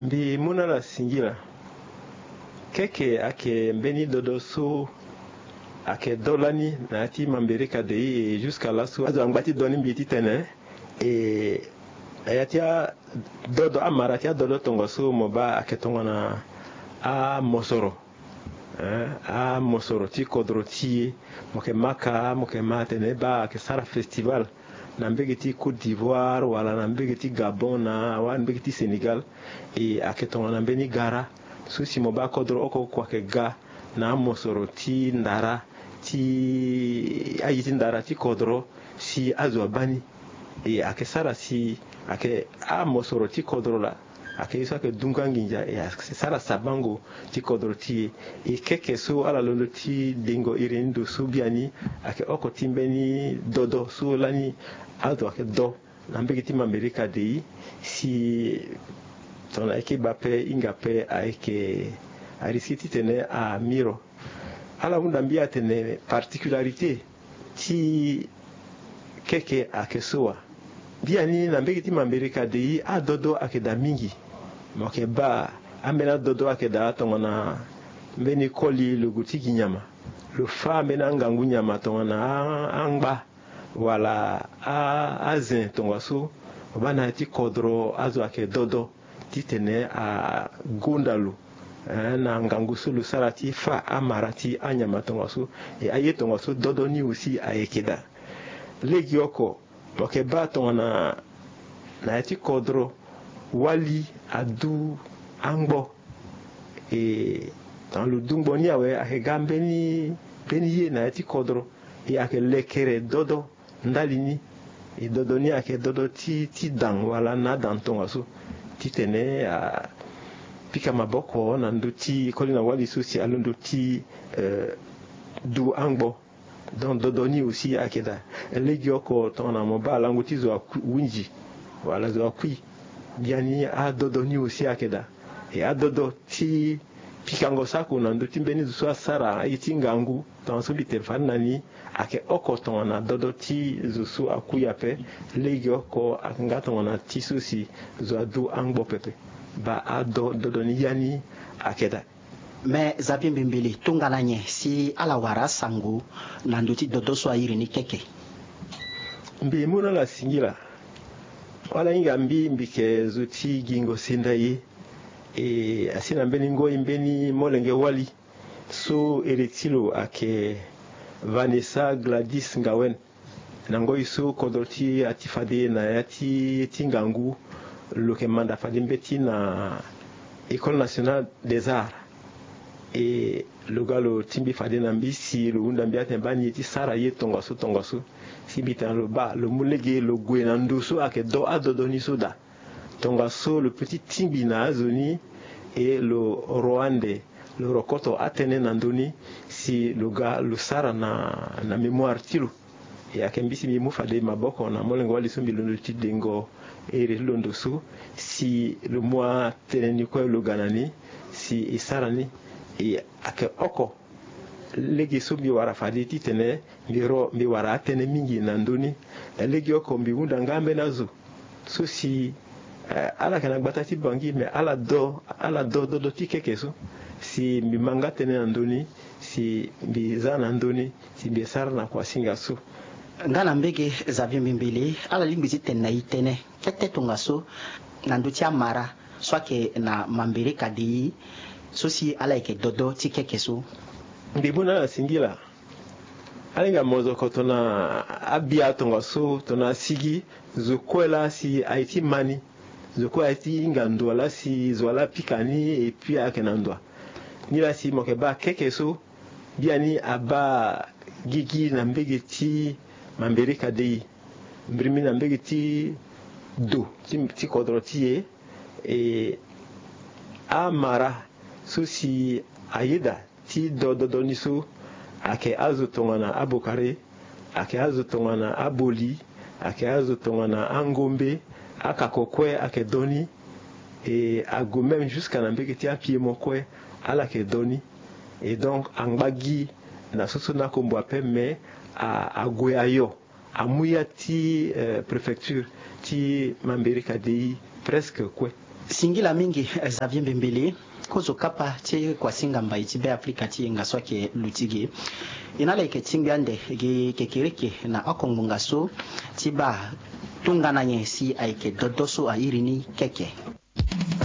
Mbi muna la singila keke ake mbeni dodo so ake dolani na ati mamberika de jusqu'à la so azo angbati doni mbiti tene ayatia dodo amaratia dodo tongo so moba ake tongo na a mosoro a mosoro ti kodro ti moke maka moke matene ba ake sara festival na mbegi ti Côte d'Ivoire wala na mbegi ti Gabon na wa mbegi ti Sénégal ake tongo na mbeni gara susi moba kodro oko kwa ke ga na mosoro ti ndara ti ayiti ndara ti kodro si azo bani ake sara si ake a mosoro ti kodro la ake iso ake dunganginja ake sara sabango ti kodro ti keke so ala lolo ti dingo irindo su biani ake oko timbeni dodo su lani azo ake do na mbegi ti mamerika de si tona eke bape inga pe ake ariskiti tene a miro ala munda mbia tene particularité ti keke ake soa biani na mbegi ti mamerika de a dodo ake da mingi moke ba ambena dodo ake da tongo na mbeni koli lugu ti ginyama lo fa mbena ngangu nyama tongo na angba wala a zin tongo so bana ti kodro azo ake dodo ti tene a gondalu na ngangu sulu sara ti fa amara ti anyama tongo so aye tongo so dodo ni aussi ayekeda legi oko moke ba tongo na ti kodro wali adu angbo dans le dungbo ni awe ake gambeni ye na ti kodro ake lekere dodo ndalini dodo ni ake dodo ti dang wala na dang tongo so ti tene a pika maboko na ndu ti koli na wali susi alundu ti du angbo donc dodo ni aussi akeda legi oko tona moba langu ti zo winji wala zo akui biani a dodo ni aussi akeda a dodo ti pikango saku na ndu ti mbeni zo sara iti ngangu ton so bite fanani ake oko tona dodo ti zo su akuya pe legi oko anga tona ti susi zo adu angbo pepe ba a dodo ni yani akeda mais Xavier Mbembele tungala nye si ala wara sangu na nduti dodo so ayiri ni keke mbi muna la singila wala inga mbi ke zuti gingo sindai asina mbeni ngoi mbeni molenge wali so eretilo ake Vanessa Gladys Ngawen nangoi so kodoti atifade na yati tingangu loke manda fade mbeti na École nationale des arts et le galo timbi fade na mbisi lo unda mbiate bani ti sara ye tongaso si bitan lo ba lo mulege lo gwe na ndoso ake do adodo ni soda tongaso le petit timbi na azoni et le Rwandais le rokoto atene na ndoni si lo ga lo sara na mémoire tilo et ake mbisi mi mu fade maboko na molengo wali sumbi lo ti dengo ere londo so si le mois teneni ko lo ganani si isarani ake oko legi so mi wara fadi ti tene mi wara tene mingi na ndoni legi oko mbi wunda ngambe nazo so si ala kana gbata ti bangi me ala do ti keke so si mi manga tene na ndoni si mbi za na ndoni si mbi sara na kwa singa so ngana mbege Xavier Mbembele ala limbiti tena itene kete tonga so na nduti amara swake na mamberika de so si ala ike dodo ti keke so mbibuna la singila alinga mozo ko tona abia tonga so tona sigi zokwela si aiti mani zoko aiti ngando la si zoala pikani et puis akenandwa ni la si moke ba keke so biani aba gigi na mbege ti mamberika de mbrimi na mbege ti do ti kodro ti amara so si ayeda ti dodo ni so ake azo tongana abokare ake azo tongana aboli ake azo tongana angombe akakokwe ake doni ago même jusqu'à na mbege ti apie mokwe ala ke doni et donc angbagi na soso na kombo ape mais a gwe ayo amuya ti préfecture ti mamberika de presque kwe singila mingi Xavier Mbembele kozo kapa che kwa singa mbai tibe Afrika ti ngaswa ke lutigi inala ke timbiande ge kekereke na akongunga so tiba tungana nye si aike dodoso a irini keke